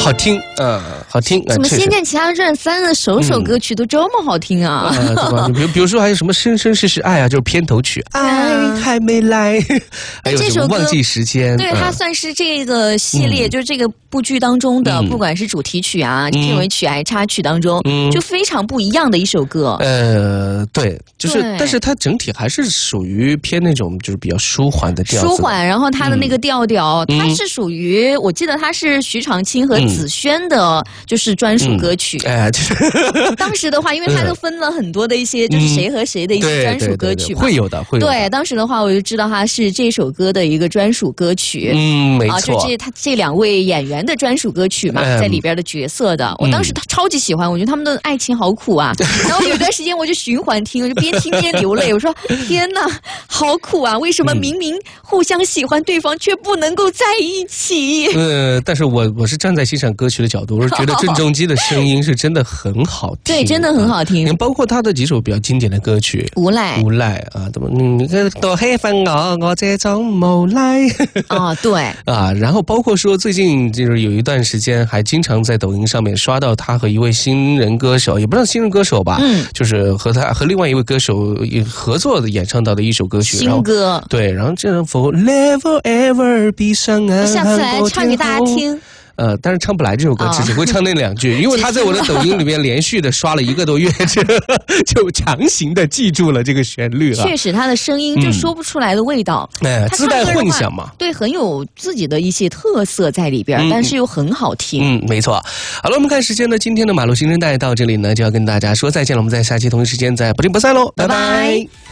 好听，好听。 怎么《仙剑奇侠传3》的首歌曲都这么好听啊？ 对吧？比如说还有什么《生生世世爱》啊，就是片头曲，爱还没来，还有什么忘记时间。 对，它算是这个系列，就是这个部剧当中的，不管是主题曲啊、片尾曲、插曲当中，就非常不一样的一首歌。 对，就是，但是它整体还是属于偏那种就是比较舒缓的调子。 舒缓，然后它的那个调调，它是属于，我记得它是徐长卿和子轩的，就是专属歌曲。当时的话，因为它都分了很多的一些，就是谁和谁的一些专属歌曲嘛， 会有的，会有的。 对，当时的话，我就知道它是这首歌的一个专属歌曲。 没错， 就这两位演员的专属歌曲嘛，在里边的角色的，我当时超级喜欢，我觉得他们的爱情好苦啊。然后有段时间我就循环听，我就边听边流泪，我说天哪，好苦啊！为什么明明互相喜欢对方，却不能够在一起？ 但是我是站在欣赏歌曲的角度，我是觉得郑中基的声音是真的很好听， 对，真的很好听。 包括他的几首比较经典的歌曲， 无赖啊，怎么你多黑粉我这种无赖啊，对啊，然后包括说最近就是有一段时间还经常在抖音上面刷到他和一位新人歌手，也不知道新人歌手吧，就是和另外一位歌手合作的演唱到的一首歌曲， 新歌， 对，然后这种 Forever Ever 闭上眼， 下次来唱给大家听。 但是唱不来这首歌，只会唱那2句，因为他在我的抖音里面连续的刷了1个多月，就强行的记住了这个旋律了。 确实，他的声音就说不出来的味道， 自带混响嘛， 对，很有自己的一些特色在里边，但是又很好听。 没错。好了，我们看时间呢，今天的马路新生代到这里呢，就要跟大家说再见了。我们在下期同一时间再不见不散喽，拜拜。